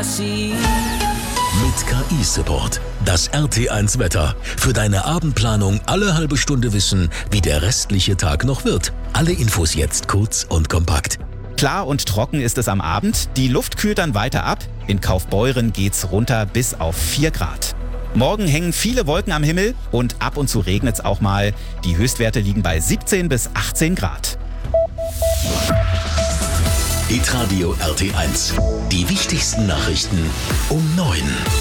Mit KI-Support. Das RT1 Wetter. Für deine Abendplanung alle halbe Stunde wissen, wie der restliche Tag noch wird. Alle Infos jetzt kurz und kompakt. Klar und trocken ist es am Abend. Die Luft kühlt dann weiter ab. In Kaufbeuren geht's runter bis auf 4 Grad. Morgen hängen viele Wolken am Himmel und ab und zu regnet's auch mal. Die Höchstwerte liegen bei 17 bis 18 Grad. Hitradio RT1. Die wichtigsten Nachrichten um 9.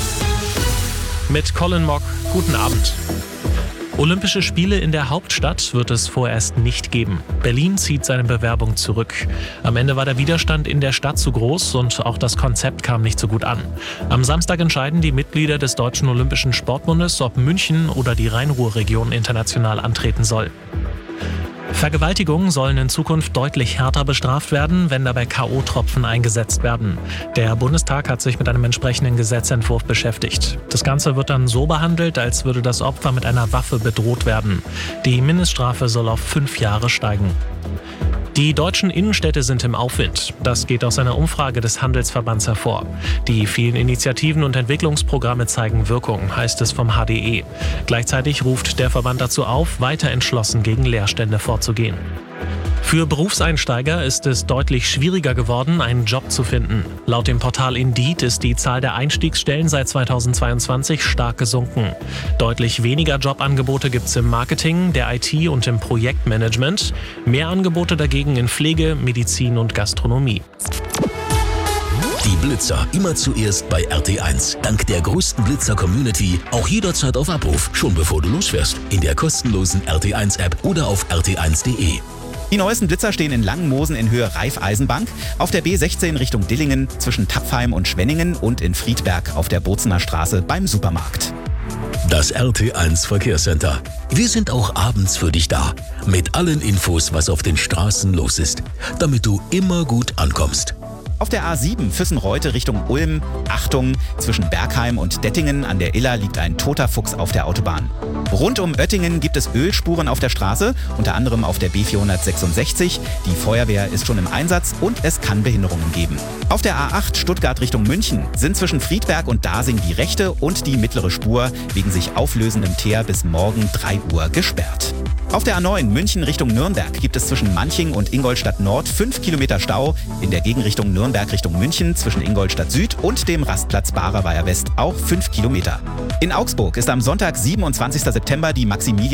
Mit Colin Mock, guten Abend. Olympische Spiele in der Hauptstadt wird es vorerst nicht geben. Berlin zieht seine Bewerbung zurück. Am Ende war der Widerstand in der Stadt zu groß und auch das Konzept kam nicht so gut an. Am Samstag entscheiden die Mitglieder des Deutschen Olympischen Sportbundes, ob München oder die Rhein-Ruhr-Region international antreten soll. Vergewaltigungen sollen in Zukunft deutlich härter bestraft werden, wenn dabei K.O.-Tropfen eingesetzt werden. Der Bundestag hat sich mit einem entsprechenden Gesetzentwurf beschäftigt. Das Ganze wird dann so behandelt, als würde das Opfer mit einer Waffe bedroht werden. Die Mindeststrafe soll auf 5 Jahre steigen. Die deutschen Innenstädte sind im Aufwind. Das geht aus einer Umfrage des Handelsverbands hervor. Die vielen Initiativen und Entwicklungsprogramme zeigen Wirkung, heißt es vom HDE. Gleichzeitig ruft der Verband dazu auf, weiter entschlossen gegen Leerstände vorzugehen. Für Berufseinsteiger ist es deutlich schwieriger geworden, einen Job zu finden. Laut dem Portal Indeed ist die Zahl der Einstiegsstellen seit 2022 stark gesunken. Deutlich weniger Jobangebote gibt es im Marketing, der IT und im Projektmanagement. Mehr Angebote dagegen in Pflege, Medizin und Gastronomie. Die Blitzer immer zuerst bei RT1. Dank der größten Blitzer-Community auch jederzeit auf Abruf, schon bevor du losfährst. In der kostenlosen RT1-App oder auf rt1.de. Die neuesten Blitzer stehen in Langenmosen in Höhe Raiffeisenbank, auf der B16 Richtung Dillingen zwischen Tapfheim und Schwenningen und in Friedberg auf der Bozener Straße beim Supermarkt. Das RT1 Verkehrscenter. Wir sind auch abends für dich da. Mit allen Infos, was auf den Straßen los ist. Damit du immer gut ankommst. Auf der A7 Füssen-Reute Richtung Ulm, Achtung, zwischen Bergheim und Dettingen an der Iller liegt ein toter Fuchs auf der Autobahn. Rund um Oettingen gibt es Ölspuren auf der Straße, unter anderem auf der B466. Die Feuerwehr ist schon im Einsatz und es kann Behinderungen geben. Auf der A8 Stuttgart Richtung München sind zwischen Friedberg und Dasing die rechte und die mittlere Spur wegen sich auflösendem Teer bis morgen 3 Uhr gesperrt. Auf der A9 München Richtung Nürnberg gibt es zwischen Manching und Ingolstadt Nord 5 Kilometer Stau. In der Gegenrichtung Nürnberg Richtung München zwischen Ingolstadt Süd und dem Rastplatz Barerweiher West auch 5 Kilometer. In Augsburg ist am Sonntag, 27. September, die Maximilian